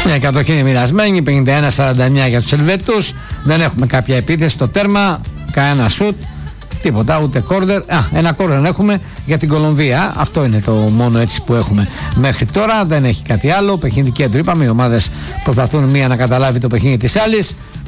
Η κατοχή είναι μοιρασμένη, 51-49 για τους Ελβετούς. Δεν έχουμε κάποια επίθεση στο τέρμα, κανένα σουτ, τίποτα, ούτε κόρνερ. Ένα κόρνερ έχουμε για την Κολομβία. Αυτό είναι το μόνο έτσι που έχουμε μέχρι τώρα. Δεν έχει κάτι άλλο. Παιχνίδι κέντρο, είπαμε. Οι ομάδες προσπαθούν μία να καταλάβει το παιχνίδι της άλλης.